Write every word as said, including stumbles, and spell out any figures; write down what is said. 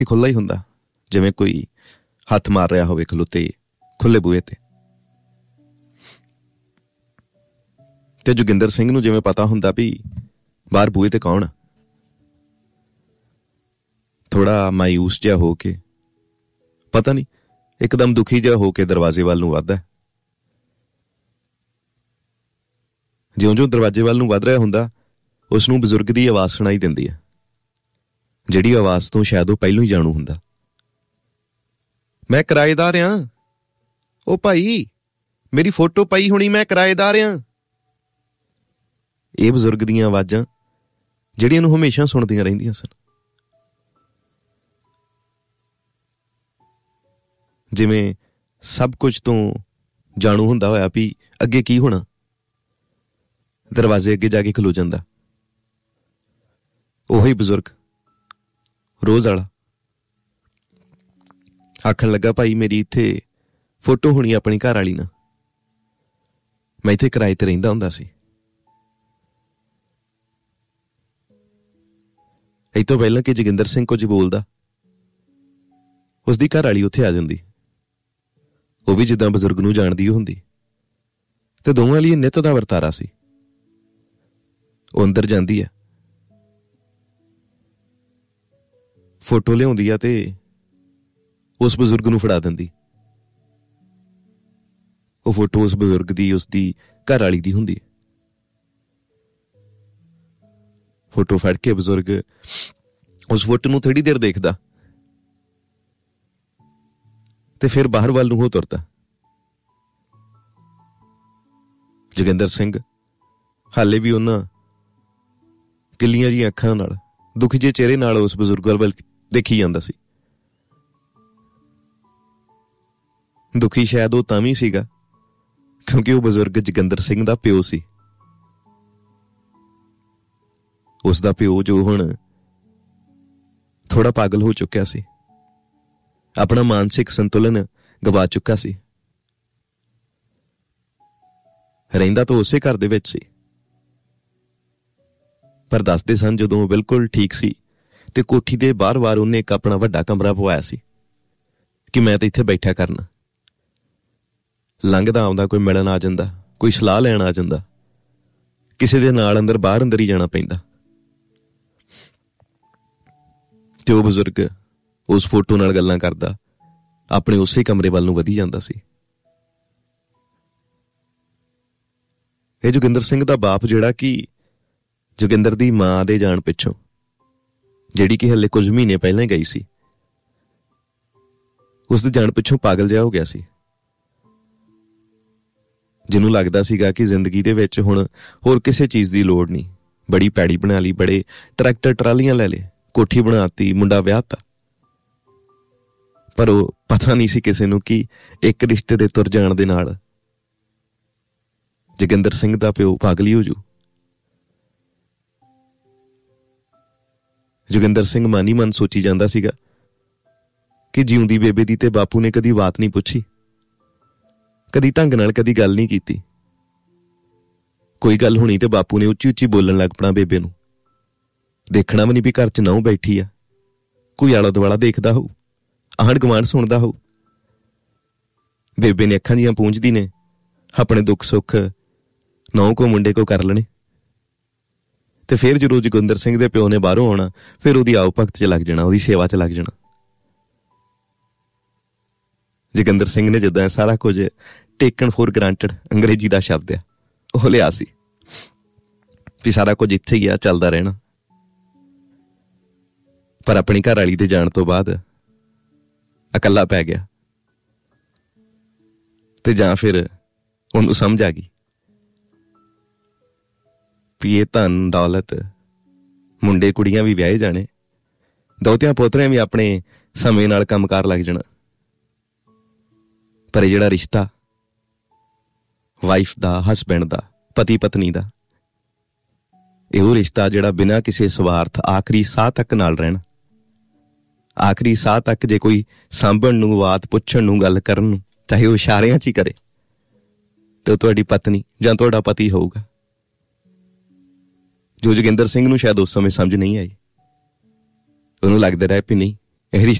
ਖੁੱਲ੍ਹਾ ਹੀ ਹੁੰਦਾ, ਜਿਵੇਂ ਕੋਈ ਹੱਥ ਮਾਰ ਰਿਹਾ ਹੋਵੇ ਖਲੋਤੇ ਖੁੱਲ੍ਹੇ ਬੂਹੇ ਤੇ। ਤੇ ਜੋਗਿੰਦਰ ਸਿੰਘ ਨੂੰ ਜਿਵੇਂ ਪਤਾ ਹੁੰਦਾ ਵੀ ਬਾਹਰ ਬੂਹੇ ਤੇ ਕੌਣ ਆ। ਥੋੜਾ ਮਾਯੂਸ ਜਿਹਾ ਹੋ ਕੇ, ਪਤਾ ਨਹੀਂ ਇੱਕਦਮ ਦੁਖੀ ਜਿਹਾ ਹੋ ਕੇ ਦਰਵਾਜ਼ੇ ਵੱਲ ਨੂੰ ਵੱਧਦਾ। ਜਿਉਂ ਜਿਉਂ ਦਰਵਾਜ਼ੇ ਵੱਲ ਨੂੰ ਵੱਧ ਰਿਹਾ ਹੁੰਦਾ, ਉਸਨੂੰ ਬਜ਼ੁਰਗ ਦੀ ਆਵਾਜ਼ ਸੁਣਾਈ ਦਿੰਦੀ ਹੈ, ਜਿਹੜੀ ਆਵਾਜ਼ ਤੋਂ ਸ਼ਾਇਦ ਉਹ ਪਹਿਲੋਂ ਹੀ ਜਾਣੂ ਹੁੰਦਾ। ਮੈਂ ਕਿਰਾਏਦਾਰ ਹਾਂ, ਉਹ ਭਾਈ ਮੇਰੀ ਫੋਟੋ ਪਈ ਹੋਣੀ, ਮੈਂ ਕਿਰਾਏਦਾਰ ਹਾਂ। ਇਹ ਬਜ਼ੁਰਗ ਦੀਆਂ ਆਵਾਜ਼ਾਂ ਜਿਹੜੀਆਂ ਨੂੰ ਹਮੇਸ਼ਾ ਸੁਣਦੀਆਂ ਰਹਿੰਦੀਆਂ ਸਨ। ਜਿਵੇਂ ਸਭ ਕੁਝ ਤੋਂ ਜਾਣੂ ਹੁੰਦਾ ਹੋਇਆ ਵੀ ਅੱਗੇ ਕੀ ਹੋਣਾ, ਦਰਵਾਜ਼ੇ ਅੱਗੇ ਜਾ ਕੇ ਖਲੋ ਜਾਂਦਾ। ਉਹੀ ਬਜ਼ੁਰਗ ਰੋਜ਼ ਵਾਲਾ ਆਖਣ ਲੱਗਾ, ਭਾਈ ਮੇਰੀ ਇੱਥੇ ਫੋਟੋ ਹੋਣੀ ਆਪਣੀ ਘਰ ਵਾਲੀ ਨਾਲ, ਮੈਂ ਇੱਥੇ ਕਿਰਾਏ ਤੇ ਰਹਿੰਦਾ ਹੁੰਦਾ ਸੀ। ਇਹ ਤੋਂ ਪਹਿਲਾਂ ਕਿ ਜੋਗਿੰਦਰ ਸਿੰਘ ਕੁਝ ਬੋਲਦਾ, ਉਸਦੀ ਘਰ ਵਾਲੀ ਉੱਥੇ ਆ ਜਾਂਦੀ। ਉਹ ਵੀ ਜਿੱਦਾਂ ਬਜ਼ੁਰਗ ਨੂੰ ਜਾਣਦੀ ਹੁੰਦੀ, ਤੇ ਦੋਵਾਂ ਲਈ ਨਿੱਤ ਦਾ ਵਰਤਾਰਾ ਸੀ। ਉਹ ਅੰਦਰ ਜਾਂਦੀ ਆ, ਫੋਟੋ ਲਿਆਉਂਦੀ ਆ ਤੇ ਉਸ ਬਜ਼ੁਰਗ ਨੂੰ ਫੜਾ ਦਿੰਦੀ। ਉਹ ਫੋਟੋ ਉਸ ਬਜ਼ੁਰਗ ਦੀ ਉਸਦੀ ਘਰ ਵਾਲੀ ਦੀ ਹੁੰਦੀ। ਫੋਟੋ ਫੜ ਕੇ ਬਜ਼ੁਰਗ ਉਸ ਫੋਟੋ ਨੂੰ ਥੋੜੀ ਦੇਰ ਦੇਖਦਾ ਤੇ ਫਿਰ ਬਾਹਰ ਵੱਲ ਨੂੰ ਹੋ ਤੁਰਦਾ। ਜੋਗਿੰਦਰ ਸਿੰਘ ਹਾਲੇ ਵੀ ਉਹਨਾਂ ਕਿੱਲੀਆਂ ਜਿਹੀਆਂ ਅੱਖਾਂ ਨਾਲ, ਦੁਖੀ ਜਿਹੇ ਚਿਹਰੇ ਨਾਲ ਉਸ ਬਜ਼ੁਰਗ ਵੱਲ ਦੇਖੀ ਜਾਂਦਾ ਸੀ। ਦੁਖੀ ਸ਼ਾਇਦ ਉਹ ਤਾਂ ਵੀ ਸੀਗਾ ਕਿਉਂਕਿ ਉਹ ਬਜ਼ੁਰਗ ਜੋਗਿੰਦਰ ਸਿੰਘ ਦਾ ਪਿਓ ਸੀ। ਉਸ ਦਾ ਪਿਓ ਜੋ ਹੁਣ ਥੋੜਾ ਪਾਗਲ ਹੋ ਚੁੱਕਿਆ ਸੀ, ਆਪਣਾ ਮਾਨਸਿਕ ਸੰਤੁਲਨ ਗਵਾ ਚੁੱਕਾ ਸੀ। ਰਹਿੰਦਾ ਤਾਂ ਉਸੇ ਘਰ ਦੇ ਵਿੱਚ ਸੀ, ਪਰ ਦੱਸਦੇ ਸਨ ਜਦੋਂ ਉਹ ਬਿਲਕੁਲ ਠੀਕ ਸੀ ਤੇ ਕੋਠੀ ਦੇ ਬਾਹਰ-ਬਾਹਰ ਉਹਨੇ ਇੱਕ ਆਪਣਾ ਵੱਡਾ ਕਮਰਾ ਪਵਾਇਆ ਸੀ ਕਿ ਮੈਂ ਤਾਂ ਇੱਥੇ ਬੈਠਾ ਕਰਨਾ। ਲੰਘਦਾ ਆਉਂਦਾ ਕੋਈ ਮਿਲਣ ਆ ਜਾਂਦਾ, ਕੋਈ ਸਲਾਹ ਲੈਣ ਆ ਜਾਂਦਾ, ਕਿਸੇ ਦੇ ਨਾਲ ਅੰਦਰ ਬਾਹਰ ਅੰਦਰ ਹੀ ਜਾਣਾ ਪੈਂਦਾ। ਤੇ ਉਹ ਬਜ਼ੁਰਗ ਉਸ ਫੋਟੋ ਨਾਲ ਗੱਲਾਂ ਕਰਦਾ ਆਪਣੇ ਉਸੇ ਕਮਰੇ ਵੱਲ ਨੂੰ ਵਧੀ ਜਾਂਦਾ ਸੀ। ਇਹ ਜੋਗਿੰਦਰ ਸਿੰਘ ਦਾ ਬਾਪ, ਜਿਹੜਾ ਕਿ ਜੋਗਿੰਦਰ ਦੀ ਮਾਂ ਦੇ ਜਾਣ ਪਿੱਛੋਂ, ਜਿਹੜੀ ਕਿ ਹਲੇ ਕੁਝ ਮਹੀਨੇ ਪਹਿਲਾਂ ਹੀ ਗਈ ਸੀ, ਉਸ ਦੇ ਜਾਣ ਪਿੱਛੋਂ ਪਾਗਲ ਜਿਹਾ ਹੋ ਗਿਆ ਸੀ। ਜਿਹਨੂੰ ਲੱਗਦਾ ਸੀਗਾ ਕਿ ਜ਼ਿੰਦਗੀ ਦੇ ਵਿੱਚ ਹੁਣ ਹੋਰ ਕਿਸੇ ਚੀਜ਼ ਦੀ ਲੋੜ ਨਹੀਂ। ਬੜੀ ਪੈੜੀ ਬਣਾ ਲਈ, ਬੜੇ ਟਰੈਕਟਰ ਟਰਾਲੀਆਂ ਲੈ ਲਏ, ਕੋਠੀ ਬਣਾਤੀ, ਮੁੰਡਾ ਵਿਆਹਤਾ। ਪਰ ਉਹ ਪਤਾ ਨਹੀਂ ਸੀ ਕਿਸੇ ਨੂੰ ਕਿ ਇੱਕ ਰਿਸ਼ਤੇ ਦੇ ਤੁਰ ਜਾਣ ਦੇ ਨਾਲ ਜੋਗਿੰਦਰ ਸਿੰਘ ਦਾ ਪਿਓ ਪਾਗਲ ਹੀ ਹੋ ਜੂ। ਜੋਗਿੰਦਰ ਸਿੰਘ ਮਨ ਹੀ ਮਨ ਸੋਚੀ ਜਾਂਦਾ ਸੀਗਾ ਕਿ ਜਿਉਂਦੀ ਬੇਬੇ ਦੀ ਤੇ ਬਾਪੂ ਨੇ ਕਦੀ ਬਾਤ ਨਹੀਂ ਪੁੱਛੀ, ਕਦੀ ਢੰਗ ਨਾਲ ਕਦੀ ਗੱਲ ਨਹੀਂ ਕੀਤੀ। ਕੋਈ ਗੱਲ ਹੋਣੀ ਤੇ ਬਾਪੂ ਨੇ ਉੱਚੀ ਉੱਚੀ ਬੋਲਣ ਲੱਗ ਪਣਾ ਬੇਬੇ ਨੂੰ। ਦੇਖਣਾ ਵੀ ਨਹੀਂ ਵੀ ਘਰ ਚ ਨਹੁੰ ਬੈਠੀ ਆ, ਕੋਈ ਆਲਾ ਦੁਆਲਾ ਦੇਖਦਾ ਹੋਊ, ਆਂਢ ਗੁਆਂਢ ਸੁਣਦਾ ਹੋਊ। ਬੇਬੇ ਨੇ ਅੱਖਾਂ ਜੀਆਂ ਪੂੰਝਦੀ ਨੇ ਆਪਣੇ ਦੁੱਖ ਸੁੱਖ ਨਹੁੰ ਕੋ ਮੁੰਡੇ ਕੋ ਕਰ ਲੈਣੇ। ਤੇ ਫਿਰ ਜਦੋਂ ਜੋਗਿੰਦਰ ਸਿੰਘ ਦੇ ਪਿਓ ਨੇ ਬਾਹਰੋਂ ਆਉਣਾ, ਫਿਰ ਉਹਦੀ ਆਓ ਭਗਤ ਚ ਲੱਗ ਜਾਣਾ, ਉਹਦੀ ਸੇਵਾ ਚ ਲੱਗ ਜਾਣਾ। ਜੋਗਿੰਦਰ ਸਿੰਘ ਨੇ ਜਿੱਦਾਂ ਸਾਰਾ ਕੁਝ ਟੇਕਨ ਫੋਰ ਗ੍ਰਾਂਟਡ, ਅੰਗਰੇਜ਼ੀ ਦਾ ਸ਼ਬਦ ਆ, ਉਹ ਲਿਆ ਸੀ ਵੀ ਸਾਰਾ ਕੁਝ ਇੱਥੇ ਹੀ ਆ, ਚੱਲਦਾ ਰਹਿਣਾ। ਪਰ ਆਪਣੀ ਘਰ ਵਾਲੀ ਦੇ ਜਾਣ ਤੋਂ ਬਾਅਦ ਇਕੱਲਾ ਪੈ ਗਿਆ ਤੇ ਜਾਂ ਫਿਰ ਉਹਨੂੰ ਸਮਝ ਆ ਗਈ ਵੀ ਇਹ ਧਨ ਦੌਲਤ, ਮੁੰਡੇ ਕੁੜੀਆਂ ਵੀ ਵਿਆਹੇ ਜਾਣੇ, ਦੋਤਿਆਂ ਪੋਤਰਿਆਂ ਵੀ ਆਪਣੇ ਸਮੇਂ ਨਾਲ ਕੰਮਕਾਰ ਲੱਗ ਜਾਣਾ। ਪਰ ਇਹ ਜਿਹੜਾ ਰਿਸ਼ਤਾ ਵਾਈਫ ਦਾ, ਹਸਬੈਂਡ ਦਾ, ਪਤੀ ਪਤਨੀ ਦਾ, ਇਹ ਉਹ ਰਿਸ਼ਤਾ ਜਿਹੜਾ ਬਿਨਾਂ ਕਿਸੇ ਸਵਾਰਥ ਆਖਰੀ ਸਾਹ ਤੱਕ ਨਾਲ ਰਹਿਣਾ। ਆਖਰੀ ਸਾਹ ਤੱਕ ਜੇ ਕੋਈ ਸਾਂਭਣ ਨੂੰ, ਬਾਤ ਪੁੱਛਣ ਨੂੰ, ਗੱਲ ਕਰਨ ਨੂੰ, ਚਾਹੇ ਉਹ ਇਸ਼ਾਰਿਆਂ 'ਚ ਹੀ ਕਰੇ, ਤੇ ਉਹ ਤੁਹਾਡੀ ਪਤਨੀ ਜਾਂ ਤੁਹਾਡਾ ਪਤੀ ਹੋਊਗਾ। ਜੋ ਜੋਗਿੰਦਰ ਸਿੰਘ ਨੂੰ ਸ਼ਾਇਦ ਉਸ ਸਮੇਂ ਸਮਝ ਨਹੀਂ ਆਈ। ਉਹਨੂੰ ਲੱਗਦਾ ਰਿਹਾ ਵੀ ਨਹੀਂ, ਇਹ